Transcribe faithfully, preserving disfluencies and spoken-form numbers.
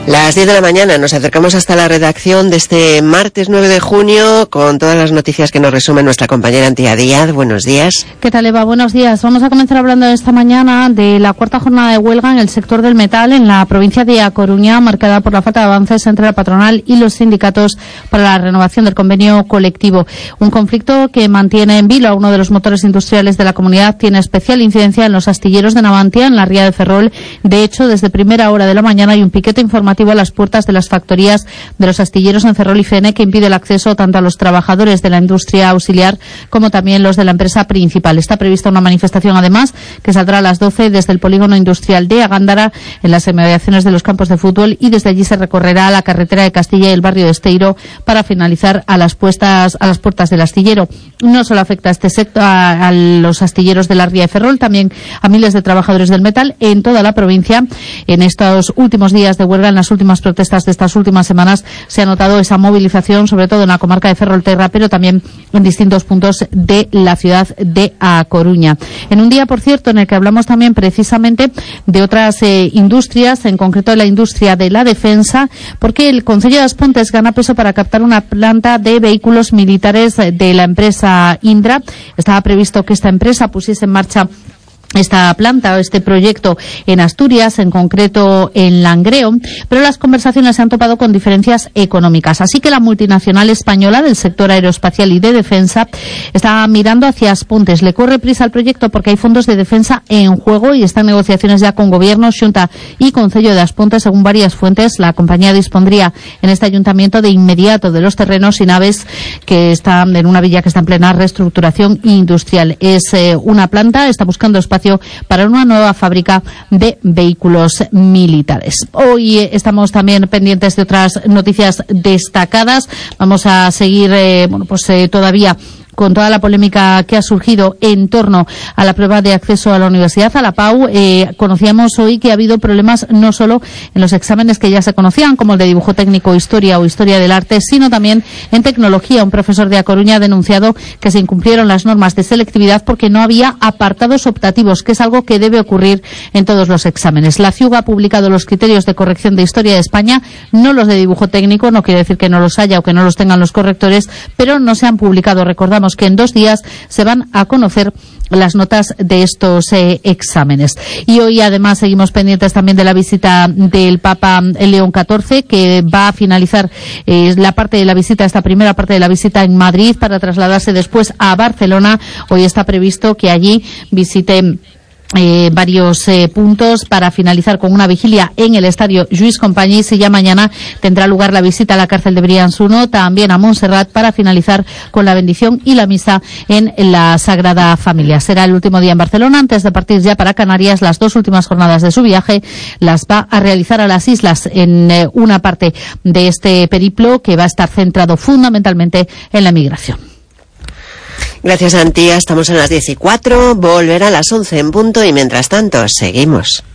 Las diez de la mañana nos acercamos hasta la redacción de este martes nueve de junio con todas las noticias que nos resume nuestra compañera Antía Díaz. Buenos días. ¿Qué tal, Eva? Buenos días. Vamos a comenzar hablando esta mañana de la cuarta jornada de huelga en el sector del metal en la provincia de A Coruña, marcada por la falta de avances entre la patronal y los sindicatos para la renovación del convenio colectivo. Un conflicto que mantiene en vilo a uno de los motores industriales de la comunidad. Tiene especial incidencia en los astilleros de Navantia, en la ría de Ferrol. De hecho, desde primera hora de la mañana hay un piquete informativo a las puertas de las factorías de los astilleros en Ferrol y Fene, que impide el acceso tanto a los trabajadores de la industria auxiliar como también los de la empresa principal. Está prevista una manifestación, además, que saldrá a las doce desde el polígono industrial de Agándara, en las inmediaciones de los campos de fútbol, y desde allí se recorrerá la carretera de Castilla y el barrio de Esteiro para finalizar a las puestas a las puertas del astillero. No solo afecta a este sector, a, a los astilleros de la ría de Ferrol, también a miles de trabajadores del metal en toda la provincia. En estos últimos días de huelga, en las últimas protestas de estas últimas semanas, se ha notado esa movilización, sobre todo en la comarca de Ferrolterra, pero también en distintos puntos de la ciudad de A Coruña. En un día, por cierto, en el que hablamos también precisamente de otras eh, industrias, en concreto de la industria de la defensa, porque el Concello de As Pontes gana peso para captar una planta de vehículos militares de la empresa Indra. Estaba previsto que esta empresa pusiese en marcha esta planta o este proyecto en Asturias, en concreto en Langreo, pero las conversaciones se han topado con diferencias económicas. Así que la multinacional española del sector aeroespacial y de defensa está mirando hacia As Pontes. Le corre prisa al proyecto porque hay fondos de defensa en juego y están negociaciones ya con Gobierno, Xunta y Concello de As Pontes. Según varias fuentes, la compañía dispondría en este ayuntamiento de inmediato de los terrenos y naves que están en una villa que está en plena reestructuración industrial. Es eh, una planta, está buscando espacio para una nueva fábrica de vehículos militares. Hoy eh, estamos también pendientes de otras noticias destacadas. Vamos a seguir, eh, bueno, pues eh, todavía con toda la polémica que ha surgido en torno a la prueba de acceso a la universidad, a la P A U. Eh, conocíamos hoy que ha habido problemas no solo en los exámenes que ya se conocían, como el de dibujo técnico, historia o historia del arte, sino también en tecnología. Un profesor de A Coruña ha denunciado que se incumplieron las normas de selectividad porque no había apartados optativos, que es algo que debe ocurrir en todos los exámenes. La CIUG ha publicado los criterios de corrección de historia de España, no los de dibujo técnico. No quiere decir que no los haya o que no los tengan los correctores, pero no se han publicado. Recordamos que en dos días se van a conocer las notas de estos eh, exámenes. Y hoy además seguimos pendientes también de la visita del Papa León catorce, que va a finalizar eh, la parte de la visita, esta primera parte de la visita en Madrid, para trasladarse después a Barcelona. Hoy está previsto que allí visite Eh, varios eh, puntos para finalizar con una vigilia en el estadio Lluís Companys, y ya mañana tendrá lugar la visita a la cárcel de Brians uno, también a Montserrat, para finalizar con la bendición y la misa en la Sagrada Familia. Será el último día en Barcelona antes de partir ya para Canarias. Las dos últimas jornadas de su viaje las va a realizar a las islas, en eh, una parte de este periplo que va a estar centrado fundamentalmente en la migración. Gracias, Antía. Estamos a las diez y cuatro, volverá a las once en punto y mientras tanto seguimos.